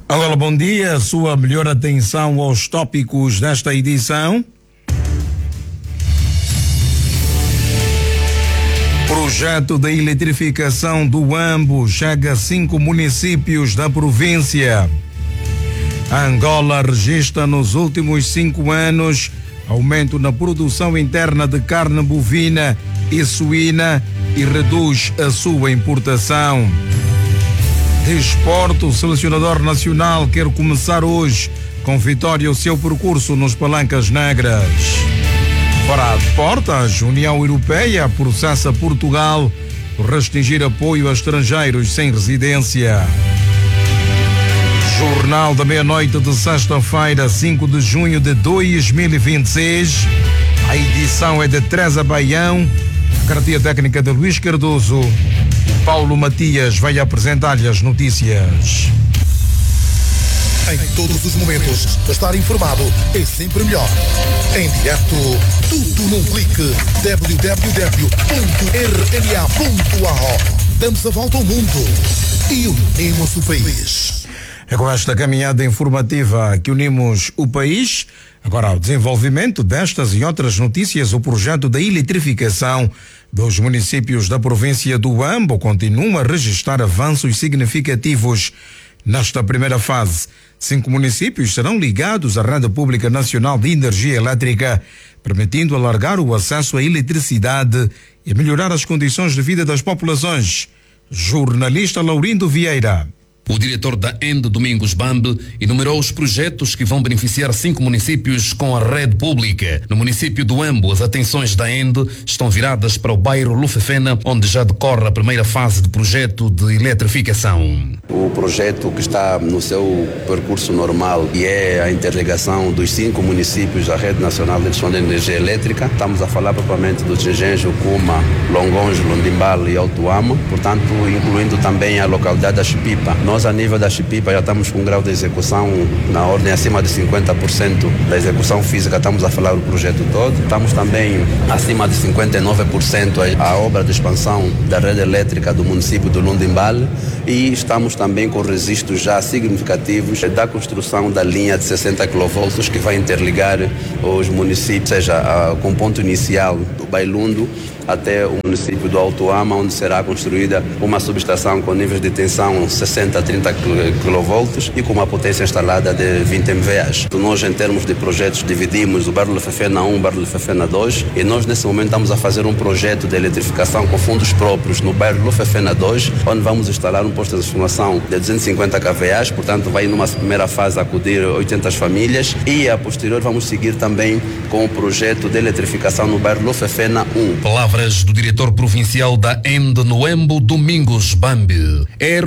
Olá, bom dia. Sua melhor atenção aos tópicos desta edição. Projeto de eletrificação do Huambo chega a 5 municípios da província. A Angola registra nos últimos 5 anos aumento na produção interna de carne bovina e suína e reduz a sua importação. Desporto, o selecionador nacional quer começar hoje com vitória o seu percurso nos Palancas Negras. Fora de portas, União Europeia processa Portugal por restringir apoio a estrangeiros sem residência. Jornal da meia-noite de sexta-feira, 5 de junho de 2026. A edição é de Teresa Baião, garantia técnica de Luís Cardoso. Paulo Matias vai apresentar-lhe as notícias. Em todos os momentos, estar informado é sempre melhor. Em direto, tudo num clique. www.rna.ao. Damos a volta ao mundo e unimos o país. É com esta caminhada informativa que unimos o país. Agora, ao desenvolvimento destas e outras notícias, o projeto da eletrificação dos municípios da província do Huambo continua a registrar avanços significativos. Nesta primeira fase, 5 municípios serão ligados à Rede Pública Nacional de Energia Elétrica, permitindo alargar o acesso à eletricidade e melhorar as condições de vida das populações. Jornalista Laurindo Vieira. O diretor da ENDE, Domingos Bambe, enumerou os projetos que vão beneficiar 5 municípios com a rede pública. No município do Huambo, as atenções da ENDE estão viradas para o bairro Lufefena, onde já decorre a primeira fase de projeto de eletrificação. O projeto que está no seu percurso normal e é a interligação dos 5 municípios da Rede Nacional de Distribuição de Energia Elétrica. Estamos a falar propriamente do Tingenjo, Cuma, Longonjo, Londimbal e Altoama, portanto, incluindo também a localidade da Chipipa. Nós, a nível da Chipipa, já estamos com um grau de execução na ordem acima de 50% da execução física, estamos a falar do projeto todo. Estamos também acima de 59% a obra de expansão da rede elétrica do município do Londimbal e estamos também com registros já significativos da construção da linha de 60 kV que vai interligar os municípios, ou seja, com ponto inicial do Bailundo até o município do Altoama, onde será construída uma subestação com níveis de tensão 60 a 30 kV e com uma potência instalada de 20 MVA. Nós, em termos de projetos, dividimos o bairro Lufefena 1 e o bairro Lufefena 2 e nós, nesse momento, estamos a fazer um projeto de eletrificação com fundos próprios no bairro Lufefena 2, onde vamos instalar um posto de transformação de 250 kV, portanto, vai numa primeira fase acudir 800 famílias e, a posterior, vamos seguir também com o projeto de eletrificação no bairro Lufefena 1. Palavras do diretor provincial da ENDE no Huambo, Domingos Bambe.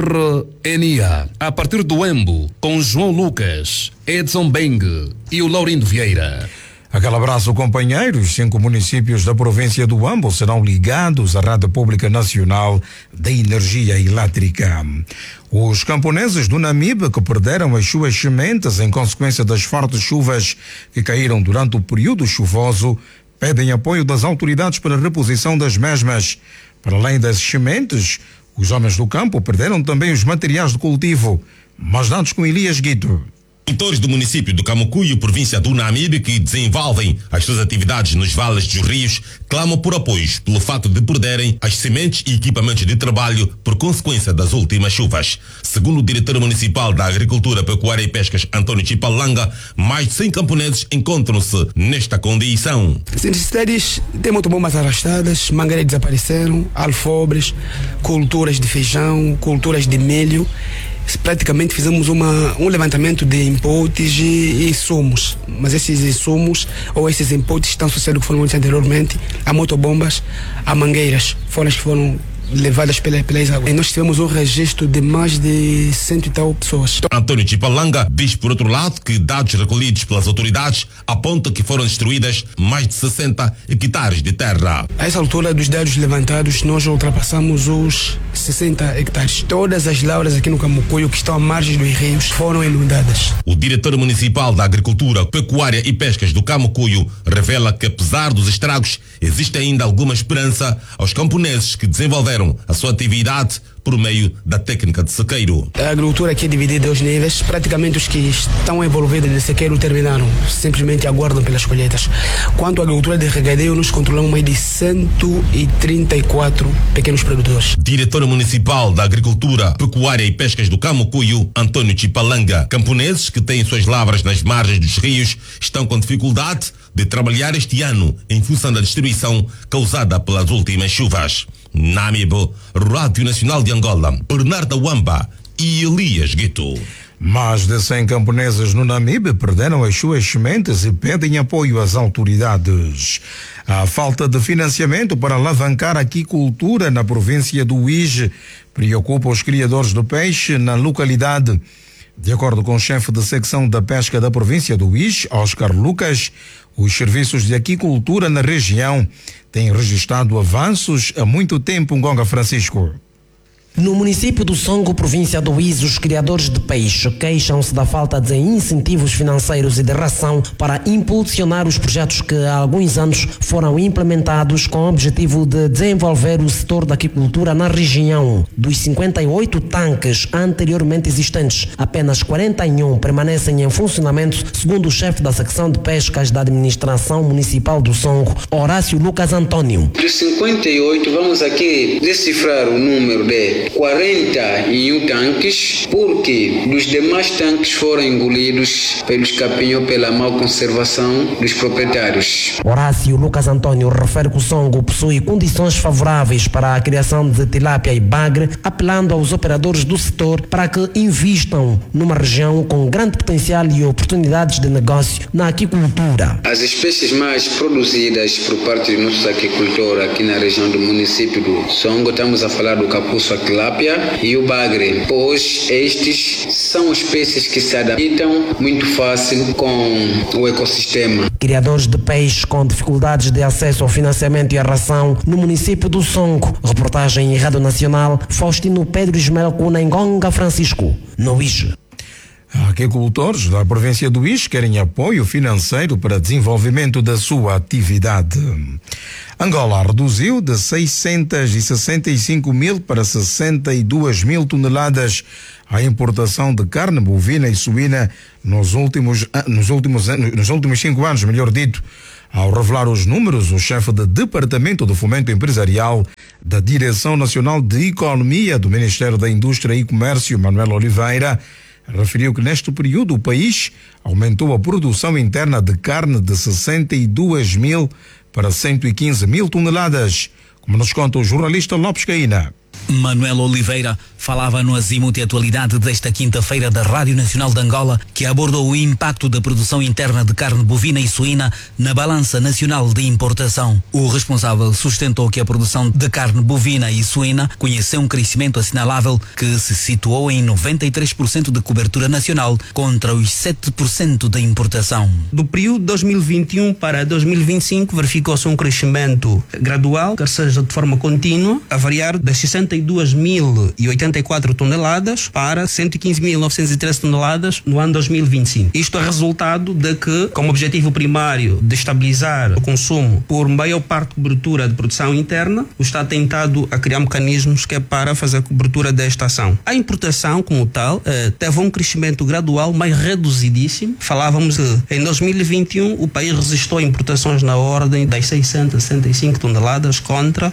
RNA. A partir do Huambo, com João Lucas, Edson Bengue e o Laurindo Vieira. Aquele abraço, companheiros. 5 municípios da província do Huambo serão ligados à Rede Pública Nacional de Energia Elétrica. Os camponeses do Namibe, que perderam as suas sementes em consequência das fortes chuvas que caíram durante o período chuvoso, pedem apoio das autoridades para a reposição das mesmas. Para além das sementes, os homens do campo perderam também os materiais de cultivo. Mais dados com Elias Guito. Produtores do município do Camucuio, província do Namibe, que desenvolvem as suas atividades nos vales dos rios, clamam por apoios pelo fato de perderem as sementes e equipamentos de trabalho por consequência das últimas chuvas. Segundo o diretor municipal da Agricultura, Pecuária e Pescas, Antônio Chipalanga, mais de 100 camponeses encontram-se nesta condição. As necessidades têm muito bombas arrastadas, mangueiras desapareceram, alfobres, culturas de feijão, culturas de milho. Praticamente fizemos um levantamento de inputs e insumos, mas esses insumos ou esses inputs estão associados, que foram ditos anteriormente, a motobombas, a mangueiras, foram levadas pelas águas. E nós tivemos um registro de mais de 100 e tal pessoas. Antônio Chipalanga diz, por outro lado, que dados recolhidos pelas autoridades apontam que foram destruídas mais de 60 hectares de terra. A essa altura dos dados levantados, nós ultrapassamos os 60 hectares. Todas as lavras aqui no Camucuio, que estão à margem dos rios, foram inundadas. O diretor municipal da Agricultura, Pecuária e Pescas do Camucuio revela que, apesar dos estragos, existe ainda alguma esperança aos camponeses que desenvolveram desenvolveram a sua atividade por meio da técnica de sequeiro. A agricultura aqui é dividida em 2 níveis. Praticamente os que estão envolvidos de sequeiro terminaram, simplesmente aguardam pelas colheitas. Quanto à agricultura de regadeio, nós controlamos mais de 134 pequenos produtores. Diretor Municipal da Agricultura, Pecuária e Pescas do Camucuyo, Antônio Chipalanga. Camponeses que têm suas lavras nas margens dos rios estão com dificuldade de trabalhar este ano em função da destruição causada pelas últimas chuvas. Namibo, Rádio Nacional de Angola, Bernardo Wamba e Elias Gueto. Mais de 100 camponeses no Namibe perderam as suas sementes e pedem apoio às autoridades. A falta de financiamento para alavancar a aquicultura na província do Uíge preocupa os criadores de peixe na localidade. De acordo com o chefe de secção da pesca da província do Uíge, Oscar Lucas, os serviços de aquicultura na região têm registrado avanços há muito tempo. Ngonga Francisco. No município do Songo, província do Uíge, os criadores de peixe queixam-se da falta de incentivos financeiros e de ração para impulsionar os projetos que há alguns anos foram implementados com o objetivo de desenvolver o setor da aquicultura na região. Dos 58 tanques anteriormente existentes, apenas 41 permanecem em funcionamento, segundo o chefe da secção de pescas da administração municipal do Songo, Horácio Lucas Antônio. Dos 58, vamos aqui decifrar o número de 41 tanques, porque os demais tanques foram engolidos pelos capinhos pela má conservação dos proprietários. Horácio Lucas Antônio refere que o Songo possui condições favoráveis para a criação de tilápia e bagre, apelando aos operadores do setor para que invistam numa região com grande potencial e oportunidades de negócio na aquicultura. As espécies mais produzidas por parte dos nossos aquicultores aqui na região do município do Songo, estamos a falar do capuço, a tilápia e o bagre, pois estes são espécies que se adaptam muito fácil com o ecossistema. Criadores de peixe com dificuldades de acesso ao financiamento e à ração no município do Songo. Reportagem em Rádio Nacional, Faustino Pedro Ismael Cuna, Ngonga Francisco, no Uíge. Aquicultores da província do Uíge querem apoio financeiro para desenvolvimento da sua atividade. Angola reduziu de 665 mil para 62 mil toneladas a importação de carne bovina e suína nos últimos 5 anos, melhor dito. Ao revelar os números, o chefe do Departamento de Fomento Empresarial da Direção Nacional de Economia do Ministério da Indústria e Comércio, Manuel Oliveira, referiu que neste período o país aumentou a produção interna de carne de 62 mil para 115 mil toneladas, como nos conta o jornalista Lopes Caína. Manuel Oliveira falava no Azimuth e Atualidade desta quinta-feira da Rádio Nacional de Angola, que abordou o impacto da produção interna de carne bovina e suína na balança nacional de importação. O responsável sustentou que a produção de carne bovina e suína conheceu um crescimento assinalável que se situou em 93% de cobertura nacional contra os 7% da importação. Do período 2021 para 2025 verificou-se um crescimento gradual, quer seja de forma contínua, a variar das 62.084 toneladas para 115.913 toneladas no ano 2025. Isto é resultado de que, como objetivo primário de estabilizar o consumo por maior parte de cobertura de produção interna, o Estado tem tentado a criar mecanismos que é para fazer a cobertura desta ação. A importação, como tal, teve um crescimento gradual, mas reduzidíssimo. Falávamos que em 2021 o país registrou importações na ordem das 665 toneladas contra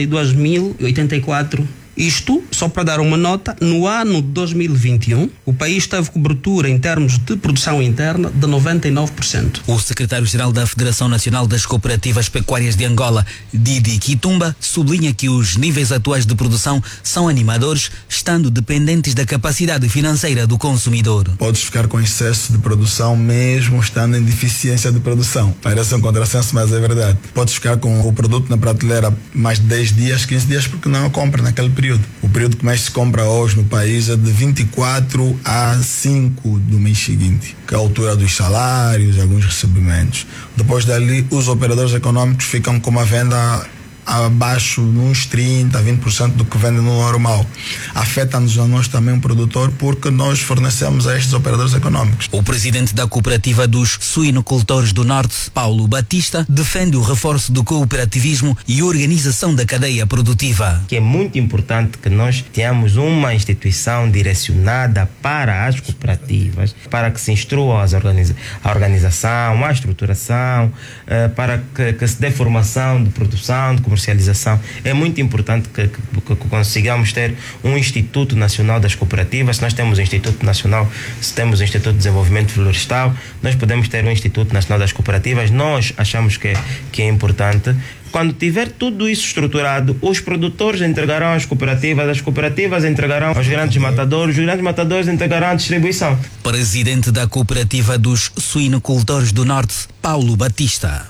62.084. Isto, só para dar uma nota, no ano de 2021, o país teve cobertura em termos de produção interna de 99%. O secretário-geral da Federação Nacional das Cooperativas Pecuárias de Angola, Didi Kitumba, sublinha que os níveis atuais de produção são animadores, estando dependentes da capacidade financeira do consumidor. Podes ficar com excesso de produção mesmo estando em deficiência de produção. Parece um contrassenso, mas é verdade. Podes ficar com o produto na prateleira mais de 10 dias, 15 dias, porque não a compra naquele período. O período que mais se compra hoje no país é de 24 a 5 do mês seguinte, que é a altura dos salários, alguns recebimentos. Depois dali, os operadores econômicos ficam com uma venda abaixo de uns 30%, 20% do que vende no normal. Afeta-nos a nós também, o produtor, porque nós fornecemos a estes operadores econômicos. O presidente da cooperativa dos suinocultores do Norte, Paulo Batista, defende o reforço do cooperativismo e organização da cadeia produtiva. Que é muito importante que nós tenhamos uma instituição direcionada para as cooperativas, para que se instrua a organização, a estruturação, para que se dê formação de produção, de comercialização. É muito importante que consigamos ter um Instituto Nacional das Cooperativas. Se nós temos o Instituto Nacional, se temos o Instituto de Desenvolvimento Florestal, nós podemos ter um Instituto Nacional das Cooperativas. Nós achamos que é importante. Quando tiver tudo isso estruturado, os produtores entregarão às cooperativas, as cooperativas entregarão aos grandes matadores, os grandes matadores entregarão à distribuição. Presidente da cooperativa dos suinocultores do Norte, Paulo Batista.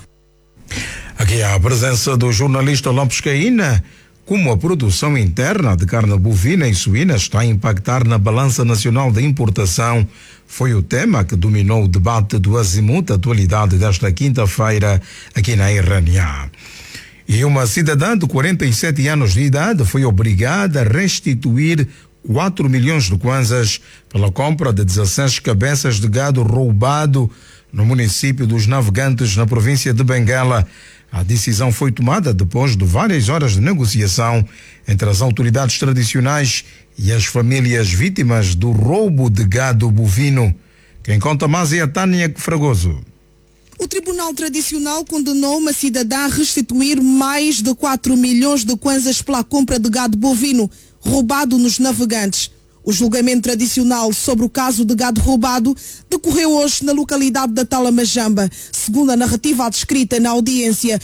Aqui há a presença do jornalista Lopes Caína. Como a produção interna de carne bovina e suína está a impactar na balança nacional de importação, foi o tema que dominou o debate do Azimuth Atualidade desta quinta-feira aqui na RNA. E uma cidadã de 47 anos de idade foi obrigada a restituir 4 milhões de kwanzas pela compra de 16 cabeças de gado roubado no município dos Navegantes, na província de Benguela. A decisão foi tomada depois de várias horas de negociação entre as autoridades tradicionais e as famílias vítimas do roubo de gado bovino. Quem conta mais é a Tânia Fragoso. O Tribunal Tradicional condenou uma cidadã a restituir mais de 4 milhões de kwanzas pela compra de gado bovino roubado nos Navegantes. O julgamento tradicional sobre o caso de gado roubado decorreu hoje na localidade da Talamajamba. Segundo a narrativa descrita na audiência,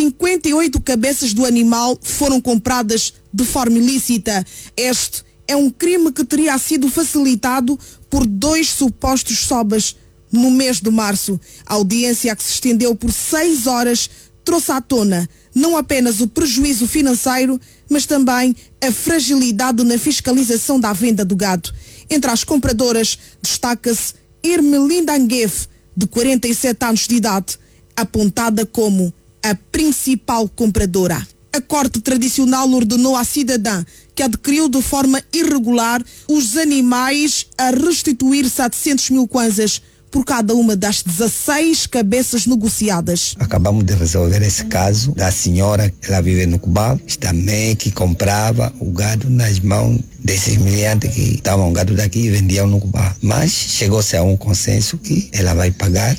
58 cabeças do animal foram compradas de forma ilícita. Este é um crime que teria sido facilitado por 2 supostos sobas no mês de março. A audiência, que se estendeu por 6 horas, trouxe à tona não apenas o prejuízo financeiro, mas também a fragilidade na fiscalização da venda do gado. Entre as compradoras destaca-se Irmelinda Anguef, de 47 anos de idade, apontada como a principal compradora. A Corte Tradicional ordenou à cidadã que adquiriu de forma irregular os animais a restituir 700 mil kwanzas por cada uma das 16 cabeças negociadas. Acabamos de resolver esse caso da senhora, ela vive no Cubal, também que comprava o gado nas mãos desses miliantes que estavam gado daqui e vendiam no Cubal. Mas chegou-se a um consenso que ela vai pagar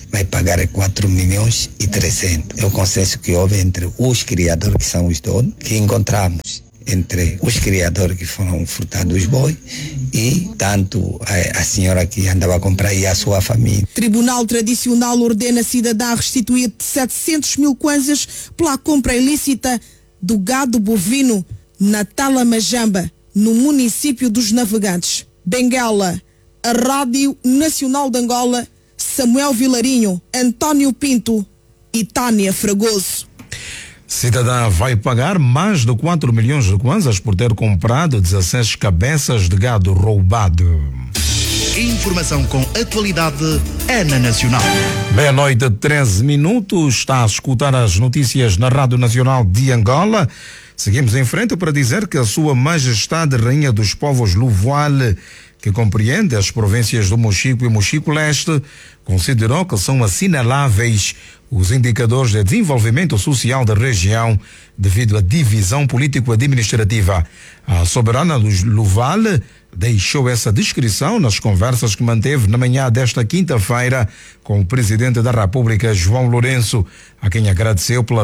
4 milhões e 300. É o consenso que houve entre os criadores, que são os donos, que encontramos entre os criadores que foram furtados os bois e tanto a senhora que andava a comprar e a sua família. Tribunal Tradicional ordena a cidadã a restituir 700 mil kwanzas pela compra ilícita do gado bovino na Talamajamba, no município dos Navegantes. Benguela, a Rádio Nacional de Angola, Samuel Vilarinho, António Pinto e Tânia Fragoso. Cidadã vai pagar mais de 4 milhões de kwanzas por ter comprado 16 cabeças de gado roubado. Informação com atualidade é na Nacional. 12:13. Está a escutar as notícias na Rádio Nacional de Angola. Seguimos em frente para dizer que a Sua Majestade Rainha dos Povos Luvoale, que compreende as províncias do Mochico e Mochico-Leste, considerou que são assinaláveis os indicadores de desenvolvimento social da região devido à divisão político-administrativa. A soberana dos Luvoale deixou essa descrição nas conversas que manteve na manhã desta quinta-feira com o Presidente da República, João Lourenço, a quem agradeceu pela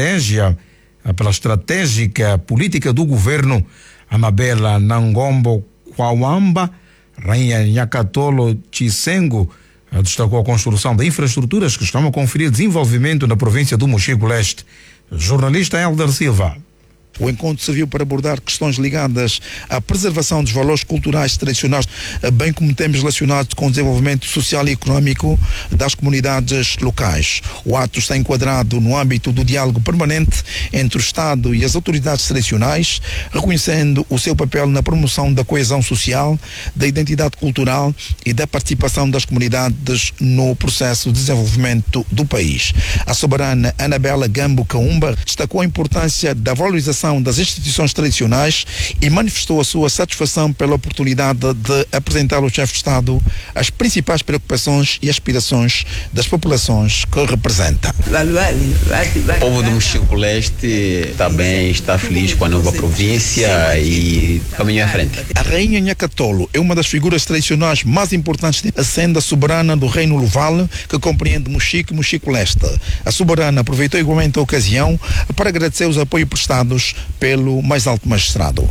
estratégica política do governo. Amabela Nangombo Kwawamba, Rainha Nyakatolo Chisengo, destacou a construção de infraestruturas que estão a conferir desenvolvimento na província do Mochico-Leste. Jornalista Helder Silva. O encontro serviu para abordar questões ligadas à preservação dos valores culturais tradicionais, bem como temas relacionados com o desenvolvimento social e económico das comunidades locais. O ato está enquadrado no âmbito do diálogo permanente entre o Estado e as autoridades tradicionais, reconhecendo o seu papel na promoção da coesão social, da identidade cultural e da participação das comunidades no processo de desenvolvimento do país. A soberana Anabela Gambo Kaumba destacou a importância da valorização das instituições tradicionais e manifestou a sua satisfação pela oportunidade de apresentar ao chefe de Estado as principais preocupações e aspirações das populações que representa. O povo do Mochico Leste também está feliz com a nova província e caminha à frente. A rainha Nhakatolo é uma das figuras tradicionais mais importantes, sendo a soberana do Reino Luval, que compreende Mochico e Mochico Leste. A soberana aproveitou igualmente a ocasião para agradecer os apoios prestados pelo mais alto magistrado.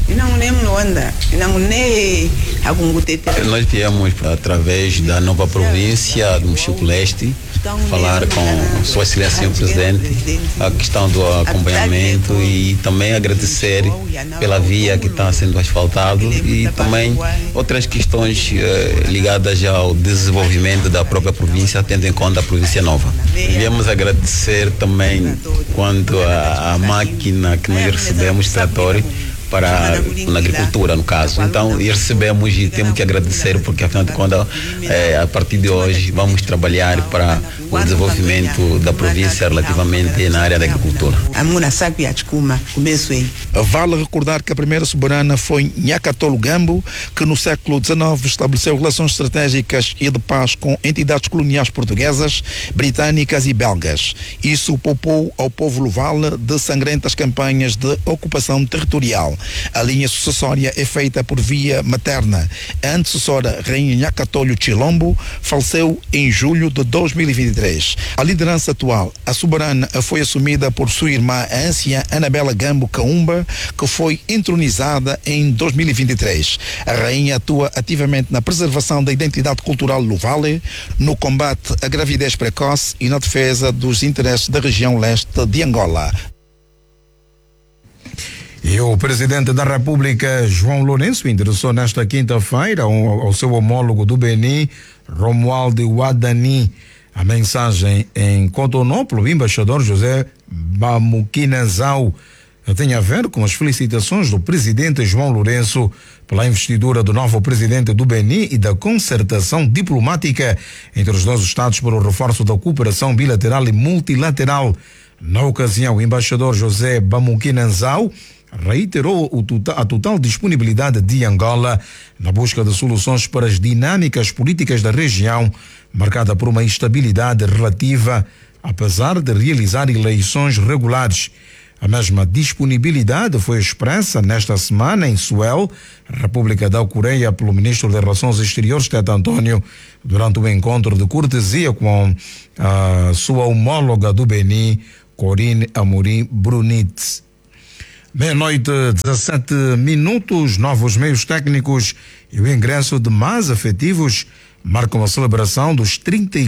Nós viemos através da nova província do Mochico Leste falar com Sua Excelência o Presidente a questão do acompanhamento e também agradecer pela via que está sendo asfaltado e também outras questões ligadas ao desenvolvimento da própria província, tendo em conta a província nova. Viemos agradecer também quanto à máquina que nós recebemos, trator, para na agricultura, no caso. Então, recebemos e temos que agradecer, porque afinal de contas, a partir de hoje, vamos trabalhar para o desenvolvimento da província relativamente na área da agricultura. Vale recordar que a primeira soberana foi Nhakatolo Gambo, que no século XIX estabeleceu relações estratégicas e de paz com entidades coloniais portuguesas, britânicas e belgas. Isso poupou ao povo Luval de sangrentas campanhas de ocupação territorial. A linha sucessória é feita por via materna. A antecessora, Rainha Nhakatolo Chilombo, faleceu em julho de 2023. A liderança atual, a soberana, foi assumida por sua irmã, a anciã Anabela Gambo Kaumba, que foi entronizada em 2023. A rainha atua ativamente na preservação da identidade cultural luvale, no combate à gravidez precoce e na defesa dos interesses da região leste de Angola. E o presidente da República, João Lourenço, endereçou nesta quinta-feira ao seu homólogo do Benin, Romualdo Wadani, a mensagem em Cotonou pelo embaixador José Bamukina Nzau. Tem a ver com as felicitações do presidente João Lourenço pela investidura do novo presidente do Benin e da concertação diplomática entre os dois Estados para o reforço da cooperação bilateral e multilateral. Na ocasião, o embaixador José Bamukina Nzau reiterou a total disponibilidade de Angola na busca de soluções para as dinâmicas políticas da região, marcada por uma instabilidade relativa, apesar de realizar eleições regulares. A mesma disponibilidade foi expressa nesta semana em Seul, República da Coreia, pelo ministro das Relações Exteriores, Tete Antônio, durante um encontro de cortesia com a sua homóloga do Benin, Corinne Amorim Brunitz. Meia-noite, 17 minutos, novos meios técnicos e o ingresso de mais efetivos marcam a celebração dos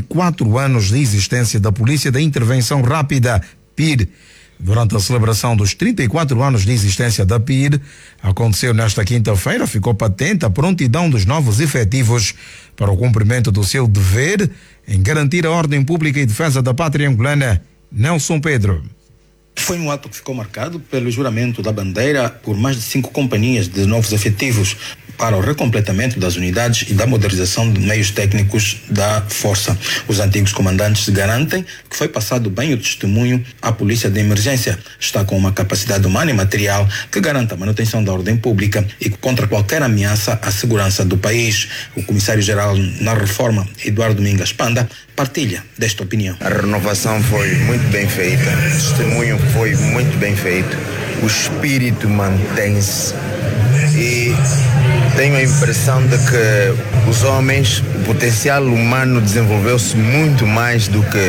34 anos de existência da Polícia da Intervenção Rápida, PIR. Durante a celebração dos 34 anos de existência da PIR, aconteceu nesta quinta-feira, ficou patente a prontidão dos novos efetivos para o cumprimento do seu dever em garantir a ordem pública e defesa da pátria angolana. Nelson Pedro. Foi um ato que ficou marcado pelo juramento da bandeira por mais de 5 companhias de novos efetivos para o recompletamento das unidades e da modernização de meios técnicos da força. Os antigos comandantes garantem que foi passado bem o testemunho à polícia de emergência. Está com uma capacidade humana e material que garanta a manutenção da ordem pública e contra qualquer ameaça à segurança do país. O comissário-geral na reforma, Eduardo Mingas Panda, partilha desta opinião. A renovação foi muito bem feita, o testemunho foi muito bem feito, o espírito mantém-se e tenho a impressão de que os homens, o potencial humano desenvolveu-se muito mais do que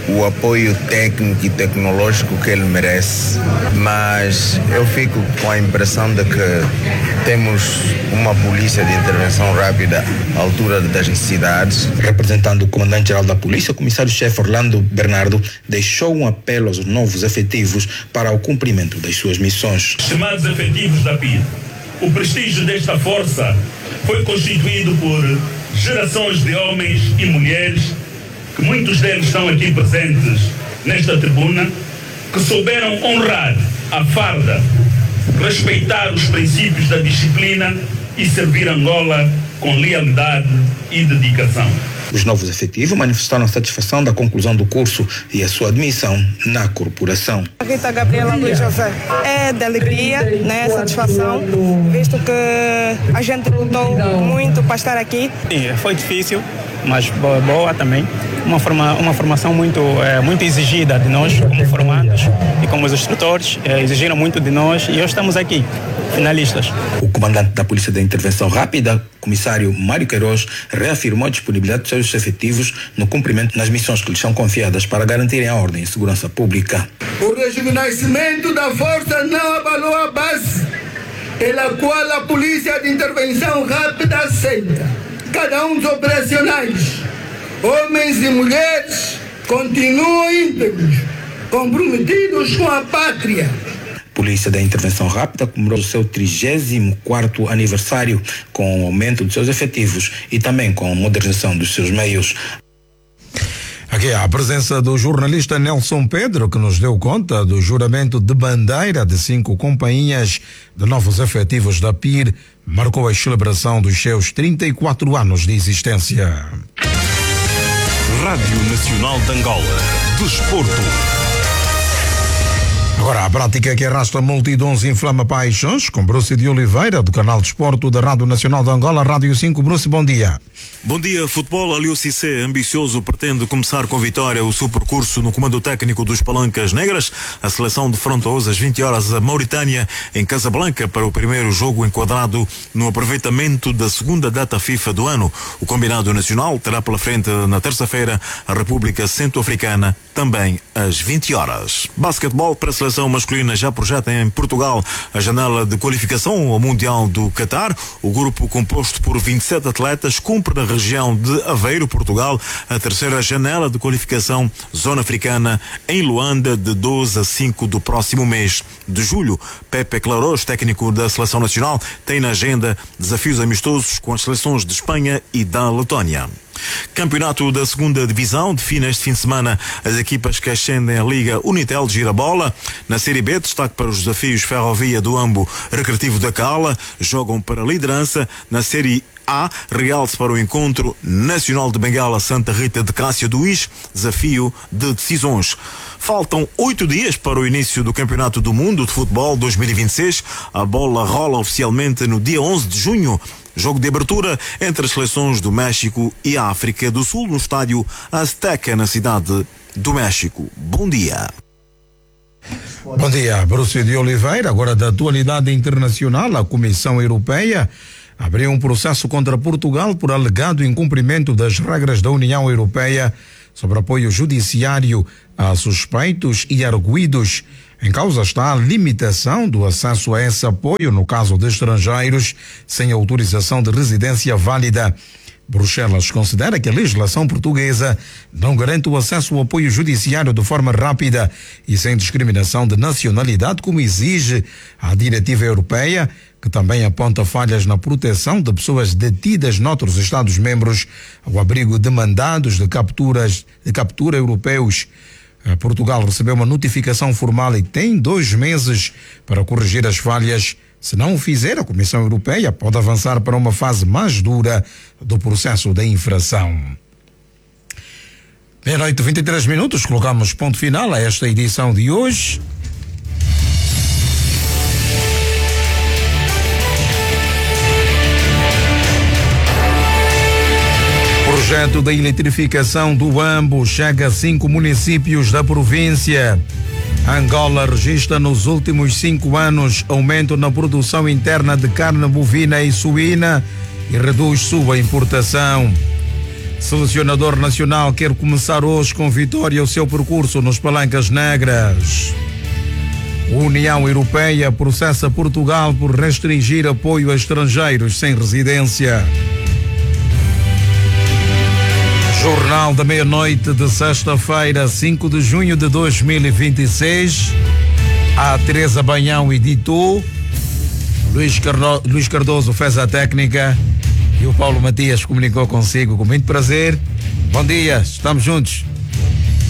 o apoio técnico e tecnológico que ele merece, mas eu fico com a impressão de que temos uma polícia de intervenção rápida à altura das necessidades. Representando o comandante-geral da polícia, o comissário-chefe Orlando Bernardo deixou um apelo aos novos efetivos para o cumprimento das suas missões. Estimados efetivos da PID, o prestígio desta força foi constituído por gerações de homens e mulheres, que muitos deles estão aqui presentes nesta tribuna, que souberam honrar a farda, respeitar os princípios da disciplina e servir Angola com lealidade e dedicação. Os novos efetivos manifestaram satisfação da conclusão do curso e a sua admissão na corporação. Rita Gabriela Luiz José. É de alegria, né? Satisfação, visto que a gente lutou muito para estar aqui. Sim, foi difícil, mas boa também. Uma formação muito exigida de nós como formandos e como os instrutores exigiram muito de nós e hoje estamos aqui, finalistas. O comandante da Polícia de Intervenção Rápida, comissário Mário Queiroz, reafirmou a disponibilidade de seus efetivos no cumprimento das missões que lhes são confiadas para garantirem a ordem e segurança pública. O rejuvenescimento da força não abalou a base pela qual a Polícia de Intervenção Rápida assenta. Cada um dos operacionais, homens e mulheres, continuam íntegros, comprometidos com a pátria. Polícia da Intervenção Rápida comemorou o seu 34º aniversário com o aumento de seus efetivos e também com a modernização dos seus meios. Aqui a presença do jornalista Nelson Pedro, que nos deu conta do juramento de bandeira de 5 companhias de novos efetivos da PIR, marcou a celebração dos seus 34 anos de existência. Rádio Nacional de Angola. Desporto. Agora, a prática que arrasta multidões e inflama paixões, com Bruce de Oliveira, do canal de Desporto da Rádio Nacional de Angola, Rádio 5. Bruce, bom dia. Bom dia, futebol. Aliou Cissé, ambicioso, pretende começar com vitória o seu percurso no comando técnico dos Palancas Negras. A seleção defrontou hoje às 20 horas a Mauritânia em Casablanca para o primeiro jogo enquadrado no aproveitamento da segunda data FIFA do ano. O combinado nacional terá pela frente na terça-feira a República Centro-Africana, também às 20 horas. Basquetebol para a seleção masculina já projeta em Portugal a janela de qualificação ao Mundial do Qatar. O grupo, composto por 27 atletas, cumpre na região de Aveiro, Portugal, a terceira janela de qualificação zona africana em Luanda de 12 a 5 do próximo mês de julho. Pepe Claros, técnico da seleção nacional, tem na agenda desafios amistosos com as seleções de Espanha e da Letónia. Campeonato da segunda divisão define este fim de semana as equipas que ascendem à Liga Unitel de Girabola. Na Série B, destaque para os desafios Ferrovia do Ambo, Recreativo da Cala, jogam para a liderança. Na Série A, realce para o Encontro Nacional de Bengala Santa Rita de Cássia do Is, desafio de decisões. Faltam 8 dias para o início do Campeonato do Mundo de Futebol 2026. A bola rola oficialmente no dia 11 de junho. Jogo de abertura entre as seleções do México e a África do Sul no estádio Azteca, na cidade do México. Bom dia. Bom dia, Bruce de Oliveira. Agora, da atualidade internacional, a Comissão Europeia abriu um processo contra Portugal por alegado incumprimento das regras da União Europeia sobre apoio judiciário a suspeitos e arguidos. Em causa está a limitação do acesso a esse apoio no caso de estrangeiros sem autorização de residência válida. Bruxelas considera que a legislação portuguesa não garante o acesso ao apoio judiciário de forma rápida e sem discriminação de nacionalidade, como exige a diretiva europeia, que também aponta falhas na proteção de pessoas detidas noutros Estados-membros ao abrigo de mandados de captura europeus. Portugal recebeu uma notificação formal e tem 2 meses para corrigir as falhas. Se não o fizer, a Comissão Europeia pode avançar para uma fase mais dura do processo de infração. Meia-noite, 23 minutos, colocamos ponto final a esta edição de hoje. O projeto da eletrificação do Ambo chega a 5 municípios da província. Angola registra nos últimos 5 anos aumento na produção interna de carne bovina e suína e reduz sua importação. Selecionador nacional quer começar hoje com vitória o seu percurso nos Palancas Negras. União Europeia processa Portugal por restringir apoio a estrangeiros sem residência. Jornal da meia-noite de sexta-feira, 5 de junho de 2026. A Teresa Banhão editou, Luís Cardoso fez a técnica e o Paulo Matias comunicou consigo com muito prazer. Bom dia, estamos juntos.